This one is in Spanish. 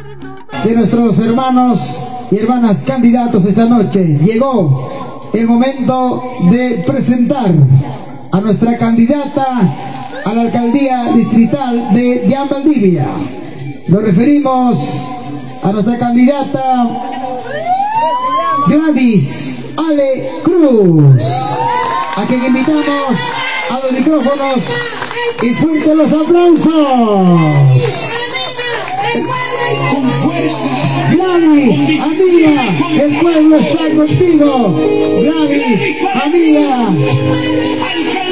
de nuestros hermanos y hermanas candidatos esta noche. Llegó el momento de presentar a nuestra candidata a la alcaldía distrital de Llán Valdivia. Nos referimos a nuestra candidata Gladys Ale Cruz, a quien invitamos a los micrófonos y fuertes los aplausos. Con fuerza, Gladys, amiga, el pueblo está contigo. Gladys, amiga.